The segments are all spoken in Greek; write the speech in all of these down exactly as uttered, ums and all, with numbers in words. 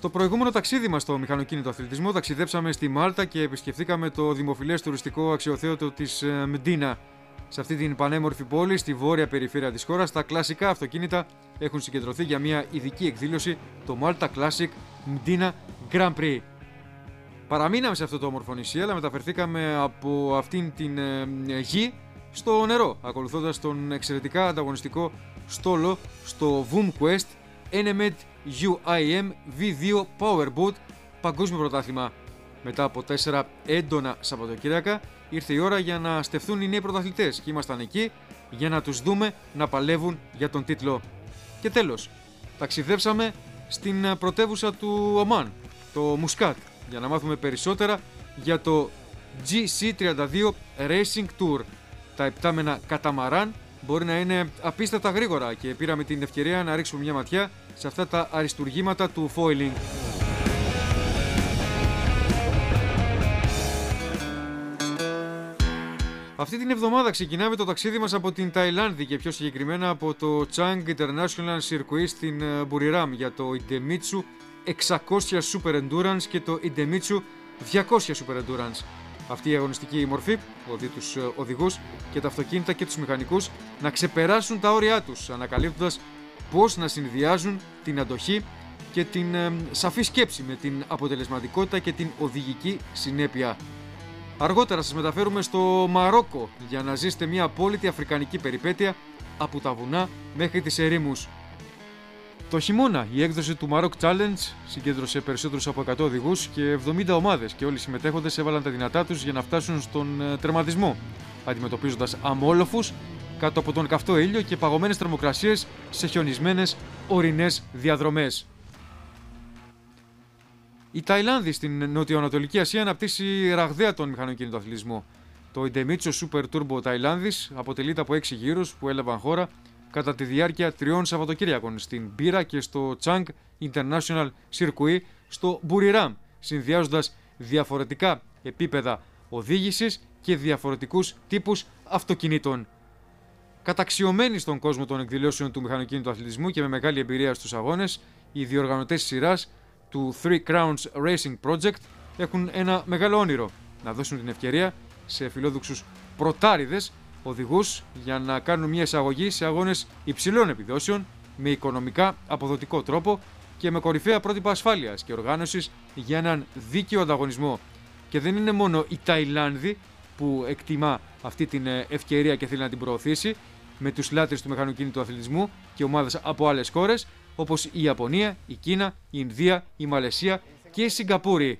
Στο προηγούμενο ταξίδι μας στο μηχανοκίνητο αθλητισμό ταξιδέψαμε στη Μάλτα και επισκεφθήκαμε το δημοφιλές τουριστικό αξιοθέατο της Μντίνα. Σε αυτή την πανέμορφη πόλη, στη βόρεια περιφέρεια της χώρας, τα κλασικά αυτοκίνητα έχουν συγκεντρωθεί για μια ειδική εκδήλωση, το Malta Classic Mdina Grand Prix. Παραμείναμε σε αυτό το όμορφο νησί, αλλά μεταφερθήκαμε από αυτήν την ε, γη στο νερό, ακολουθώντας τον εξαιρετικά ανταγωνιστικό στόλο στο VoomQuest Enemed γιου άι εμ βι δύο Powerboat παγκόσμιο πρωτάθλημα. Μετά από τέσσερα έντονα Σαββατοκύριακα ήρθε η ώρα για να στεφθούν οι νέοι πρωταθλητές και ήμασταν εκεί για να τους δούμε να παλεύουν για τον τίτλο. Και τέλος, ταξιδέψαμε στην πρωτεύουσα του Ομάν, το Μουσκάτ, για να μάθουμε περισσότερα για το τζι σι τριάντα δύο Racing Tour. Τα επτάμενα καταμαράν μπορεί να είναι απίστευτα γρήγορα και πήραμε την ευκαιρία να ρίξουμε μια ματιά σε αυτά τα αριστουργήματα του foiling. Αυτή την εβδομάδα ξεκινάμε το ταξίδι μας από την Ταϊλάνδη και πιο συγκεκριμένα από το Chang International Circuit στην Buriram για το Idemitsu εξακόσια Super Endurance και το Idemitsu διακόσια Super Endurance. Αυτή η αγωνιστική μορφή οδηγεί τους οδηγούς και τα αυτοκίνητα και τους μηχανικούς να ξεπεράσουν τα όρια τους, ανακαλύπτοντας πώς να συνδυάζουν την αντοχή και την ε, σαφή σκέψη με την αποτελεσματικότητα και την οδηγική συνέπεια. Αργότερα σας μεταφέρουμε στο Μαρόκο για να ζήσετε μια απόλυτη αφρικανική περιπέτεια από τα βουνά μέχρι τις ερήμους. Το χειμώνα η έκδοση του Maroc Challenge συγκέντρωσε περισσότερους από εκατό οδηγούς και εβδομήντα ομάδες και όλοι οι συμμετέχοντες έβαλαν τα δυνατά τους για να φτάσουν στον τερματισμό, αντιμετωπίζοντας αμόλοφους κάτω από τον καυτό ήλιο και παγωμένες θερμοκρασίες σε χιονισμένες ορεινές διαδρομές. Η Ταϊλάνδη στην Νοτιοανατολική Ασία αναπτύσσει ραγδαία τον μηχανοκίνητο αθλητισμό. Το Idemitsu Super Turbo Ταϊλάνδης αποτελείται από έξι γύρους που έλαβαν χώρα κατά τη διάρκεια τριών Σαββατοκύριακων στην Μπύρα και στο Chang International Circuit στο Buriram, συνδυάζοντας διαφορετικά επίπεδα οδήγησης και διαφορετικούς τύπους αυτοκινήτων. Καταξιωμένοι στον κόσμο των εκδηλώσεων του μηχανοκίνητου αθλητισμού και με μεγάλη εμπειρία στους αγώνες, οι διοργανωτές της σειράς του Three Crowns Racing Project έχουν ένα μεγάλο όνειρο: να δώσουν την ευκαιρία σε φιλόδοξους πρωτάριδες οδηγούς για να κάνουν μια εισαγωγή σε αγώνες υψηλών επιδόσεων με οικονομικά αποδοτικό τρόπο και με κορυφαία πρότυπα ασφάλειας και οργάνωσης για έναν δίκαιο ανταγωνισμό. Και δεν είναι μόνο η Ταϊλάνδη που εκτιμά αυτή την ευκαιρία και θέλει να την προωθήσει, με τους λάτρεις του μηχανοκίνητου αθλητισμού και ομάδες από άλλες χώρες όπως η Ιαπωνία, η Κίνα, η Ινδία, η Μαλαισία και η Σιγκαπούρη.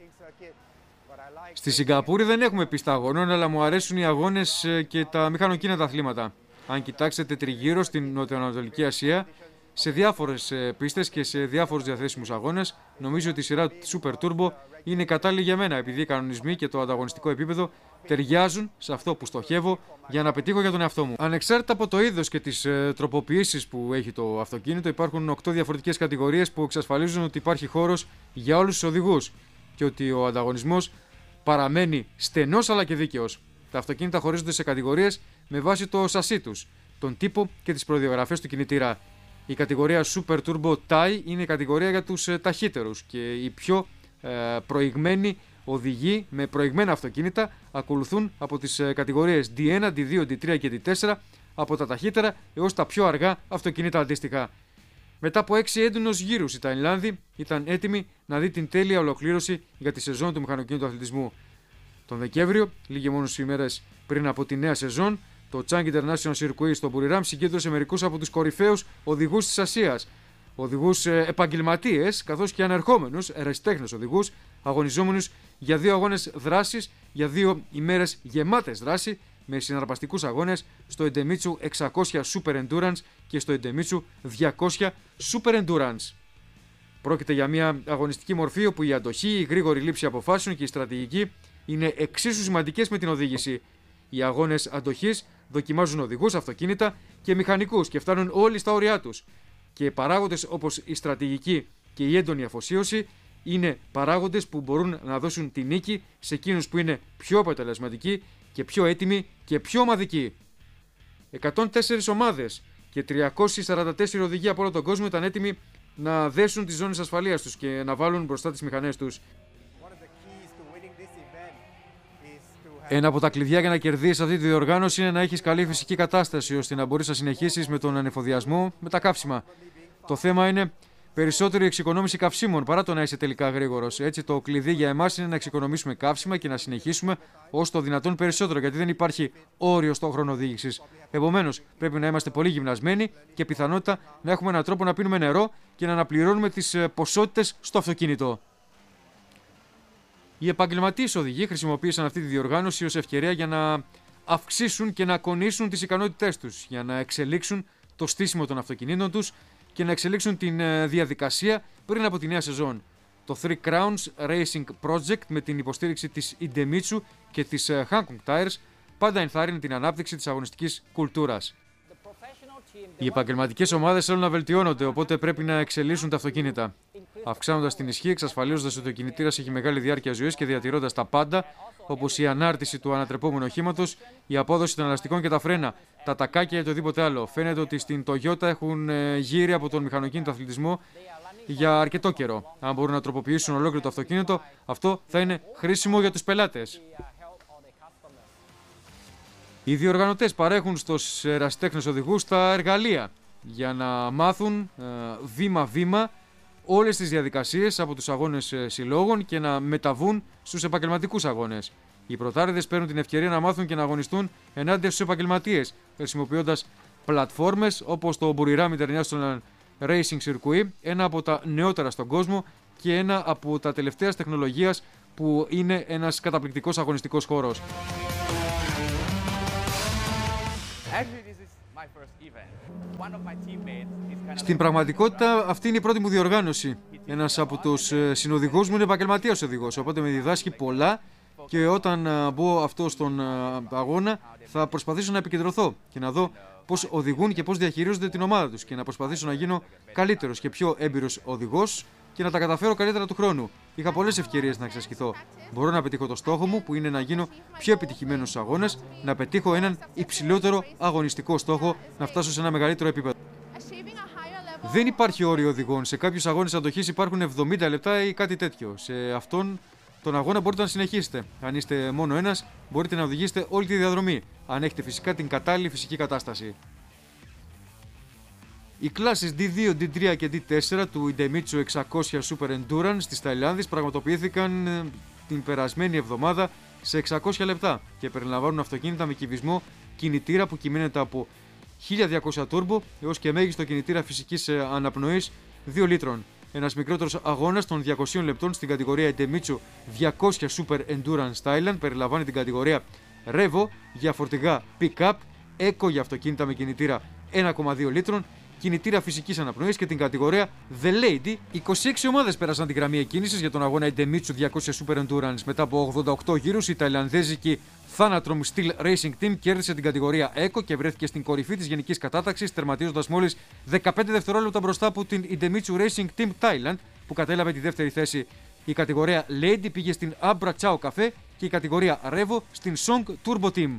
Στη Σιγκαπούρη δεν έχουμε πίστα αγώνων, αλλά μου αρέσουν οι αγώνες και τα μηχανοκίνητα αθλήματα. Αν κοιτάξετε τριγύρω στην Νοτιοανατολική Ασία, σε διάφορες πίστες και σε διάφορους διαθέσιμους αγώνες, νομίζω ότι η σειρά Super Turbo είναι κατάλληλη για μένα, επειδή οι κανονισμοί και το ανταγωνιστικό επίπεδο ταιριάζουν σε αυτό που στοχεύω για να πετύχω για τον εαυτό μου. Ανεξάρτητα από το είδος και τις ε, τροποποιήσεις που έχει το αυτοκίνητο, υπάρχουν οκτώ διαφορετικές κατηγορίες που εξασφαλίζουν ότι υπάρχει χώρος για όλους τους οδηγούς και ότι ο ανταγωνισμός παραμένει στενός αλλά και δίκαιος. Τα αυτοκίνητα χωρίζονται σε κατηγορίες με βάση το σασί τους, τον τύπο και τις προδιαγραφές του κινητήρα. Η κατηγορία Super Turbo Thai είναι η κατηγορία για τους ε, ταχύτερους και οι πιο ε, προηγμένοι οδηγοί με προηγμένα αυτοκίνητα ακολουθούν από τις ε, κατηγορίες ντι ένα, ντι δύο, ντι τρία και ντι τέσσερα, από τα ταχύτερα έως τα πιο αργά αυτοκίνητα αντίστοιχα. Μετά από έξι έντονους γύρους, η Ταϊλάνδη ήταν έτοιμη να δει την τέλεια ολοκλήρωση για τη σεζόν του μηχανοκίνητου αθλητισμού. Τον Δεκέμβριο, λίγες μόνος ημέρες πριν από τη νέα σεζόν, το Chang International Circuit στο Buriram συγκέντρωσε μερικούς από τους κορυφαίους οδηγούς της Ασίας. Οδηγούς ε, επαγγελματίες, καθώς και ανερχόμενους ερασιτέχνες οδηγούς, αγωνιζόμενους για δύο αγώνες δράσης, για δύο ημέρες γεμάτες δράση, με συναρπαστικούς αγώνες στο Idemitsu εξακόσια Super Endurance και στο Idemitsu διακόσια Super Endurance. Πρόκειται για μια αγωνιστική μορφή όπου η αντοχή, η γρήγορη λήψη αποφάσεων και η στρατηγική είναι εξίσου σημαντικές με την οδήγηση. Οι αγώνες αντοχής δοκιμάζουν οδηγούς, αυτοκίνητα και μηχανικούς και φτάνουν όλοι στα όρια τους. Και παράγοντες όπως η στρατηγική και η έντονη αφοσίωση είναι παράγοντες που μπορούν να δώσουν τη νίκη σε εκείνους που είναι πιο αποτελεσματικοί και πιο έτοιμοι και πιο ομαδικοί. εκατόν τέσσερις ομάδες και τριακόσιοι σαράντα τέσσερις οδηγοί από όλο τον κόσμο ήταν έτοιμοι να δέσουν τις ζώνες ασφαλείας τους και να βάλουν μπροστά τις μηχανές τους. Ένα από τα κλειδιά για να κερδίσεις αυτή τη διοργάνωση είναι να έχεις καλή φυσική κατάσταση, ώστε να μπορείς να συνεχίσεις με τον ανεφοδιασμό με τα καύσιμα. Το θέμα είναι περισσότερη εξοικονόμηση καυσίμων παρά το να είσαι τελικά γρήγορος. Έτσι, το κλειδί για εμάς είναι να εξοικονομήσουμε καύσιμα και να συνεχίσουμε όσο το δυνατόν περισσότερο, γιατί δεν υπάρχει όριο στο χρόνο οδήγησης. Επομένως, πρέπει να είμαστε πολύ γυμνασμένοι και πιθανότητα να έχουμε έναν τρόπο να πίνουμε νερό και να αναπληρώνουμε τις ποσότητες στο αυτοκίνητο. Οι επαγγελματίες οδηγοί χρησιμοποίησαν αυτή τη διοργάνωση ως ευκαιρία για να αυξήσουν και να κονίσουν τις ικανότητές τους, για να εξελίξουν το στήσιμο των αυτοκινήτων τους και να εξελίξουν την διαδικασία πριν από τη νέα σεζόν. Το Three Crowns Racing Project με την υποστήριξη της Idemitsu και της Hankook Tires πάντα ενθάρρυνε την ανάπτυξη της αγωνιστικής κουλτούρας. Οι επαγγελματικές ομάδες θέλουν να βελτιώνονται, οπότε πρέπει να εξελίσσουν τα αυτοκίνητα, αυξάνοντας την ισχύ, εξασφαλίζοντας ότι ο κινητήρας έχει μεγάλη διάρκεια ζωής και διατηρώντας τα πάντα, όπως η ανάρτηση του ανατρεπόμενου οχήματος, η απόδοση των ελαστικών και τα φρένα, τα τακάκια ή το οτιδήποτε άλλο. Φαίνεται ότι στην Toyota έχουν γύρει από τον μηχανοκίνητο αθλητισμό για αρκετό καιρό. Αν μπορούν να τροποποιήσουν ολόκληρο το αυτοκίνητο, αυτό θα είναι χρήσιμο για τους πελάτες. Οι διοργανωτές παρέχουν στους ερασιτέχνες οδηγούς τα εργαλεία για να μάθουν βήμα-βήμα όλες τις διαδικασίες από τους αγώνες συλλόγων και να μεταβούν στους επαγγελματικούς αγώνες. Οι πρωτάριδες παίρνουν την ευκαιρία να μάθουν και να αγωνιστούν ενάντια στους επαγγελματίες, χρησιμοποιώντας πλατφόρμες όπως το Buriram International Racing Circuit, ένα από τα νεότερα στον κόσμο και ένα από τα τελευταίας τεχνολογίας που είναι ένας καταπληκτικός αγωνιστικός χώρος. Στην πραγματικότητα αυτή είναι η πρώτη μου διοργάνωση. Ένας από τους συνοδηγούς μου είναι επαγγελματίας οδηγός, οπότε με διδάσκει πολλά και όταν μπω αυτό στον αγώνα θα προσπαθήσω να επικεντρωθώ και να δω πώς οδηγούν και πώς διαχειρίζονται την ομάδα τους και να προσπαθήσω να γίνω καλύτερος και πιο έμπειρος οδηγός και να τα καταφέρω καλύτερα του χρόνου. Είχα πολλές ευκαιρίες να εξασκηθώ. Μπορώ να πετύχω το στόχο μου, που είναι να γίνω πιο επιτυχημένος στους αγώνες, να πετύχω έναν υψηλότερο αγωνιστικό στόχο, να φτάσω σε ένα μεγαλύτερο επίπεδο. Δεν υπάρχει όριο οδηγών. Σε κάποιους αγώνες αντοχής υπάρχουν εβδομήντα λεπτά ή κάτι τέτοιο. Σε αυτόν τον αγώνα μπορείτε να συνεχίσετε. Αν είστε μόνο ένας, μπορείτε να οδηγήσετε όλη τη διαδρομή, αν έχετε φυσικά την κατάλληλη φυσική κατάσταση. Οι κλάσεις ντι δύο, ντι τρία και ντι τέσσερα του Idemitsu εξακόσια Super Endurance της Ταϊλάνδης πραγματοποιήθηκαν την περασμένη εβδομάδα σε εξακόσια λεπτά και περιλαμβάνουν αυτοκίνητα με κυβισμό κινητήρα που κυμαίνεται από χίλια διακόσια turbo έως και μέγιστο κινητήρα φυσικής αναπνοής δύο λίτρων. Ένας μικρότερος αγώνας των διακοσίων λεπτών στην κατηγορία Idemitsu διακόσια Super Endurance Thailand περιλαμβάνει την κατηγορία Revo για φορτηγά pick-up, Eco για αυτοκίνητα με κινητήρα ένα κόμμα δύο λίτρων, κινητήρα φυσικής αναπνοής και την κατηγορία The Lady. είκοσι έξι ομάδες πέρασαν την γραμμή εκκίνησης για τον αγώνα Idemitsu διακόσια Super Endurance. Μετά από ογδόντα οκτώ γύρους, η ταϊλανδέζικη Thanatrom Steel Racing Team κέρδισε την κατηγορία Eco και βρέθηκε στην κορυφή της γενικής κατάταξης, τερματίζοντας μόλις δεκαπέντε δευτερόλεπτα μπροστά από την Idemitsu Racing Team Thailand, που κατέλαβε τη δεύτερη θέση. Η κατηγορία Lady πήγε στην Abra Chao Cafe και η κατηγορία Revo στην Song Turbo Team.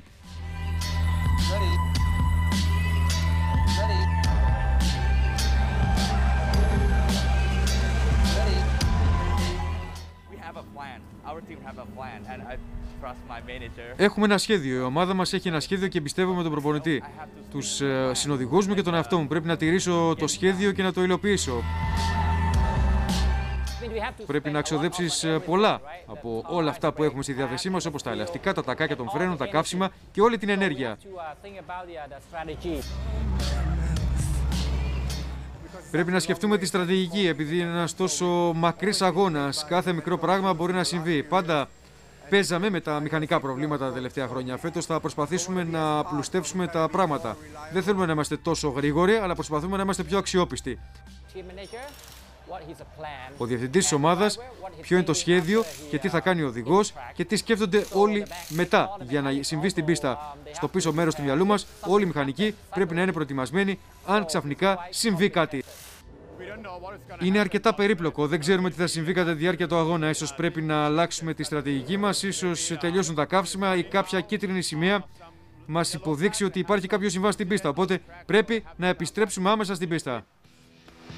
Έχουμε ένα σχέδιο. Η ομάδα μας έχει ένα σχέδιο και εμπιστεύομαι τον προπονητή, τους ε, συνοδηγούς μου και τον εαυτό μου. Πρέπει να τηρήσω το σχέδιο και να το υλοποιήσω. Πρέπει να ξοδέψεις πολλά από όλα αυτά που έχουμε στη διάθεσή μας, όπως τα ελαστικά, τα τακάκια των φρένων, τα καύσιμα και όλη την ενέργεια. Πρέπει να σκεφτούμε τη στρατηγική, επειδή είναι ένας τόσο μακρύς αγώνας. Κάθε μικρό πράγμα μπορεί να συμβεί. Πάντα παίζαμε με τα μηχανικά προβλήματα τα τελευταία χρόνια. Φέτος θα προσπαθήσουμε να πλουστεύσουμε τα πράγματα. Δεν θέλουμε να είμαστε τόσο γρήγοροι, αλλά προσπαθούμε να είμαστε πιο αξιόπιστοι. Ο διευθυντής της ομάδας, ποιο είναι το σχέδιο και τι θα κάνει ο οδηγός και τι σκέφτονται όλοι μετά για να συμβεί στην πίστα. Στο πίσω μέρος του μυαλού μας, όλοι οι μηχανικοί πρέπει να είναι προετοιμασμένοι αν ξαφνικά συμβεί κάτι. Είναι αρκετά περίπλοκο, δεν ξέρουμε τι θα συμβεί κατά τη διάρκεια του αγώνα. Ίσως πρέπει να αλλάξουμε τη στρατηγική μας, ίσως τελειώσουν τα καύσιμα ή κάποια κίτρινη σημαία μας υποδείξει ότι υπάρχει κάποιο συμβάν στην πίστα. Οπότε πρέπει να επιστρέψουμε άμεσα στην πίστα.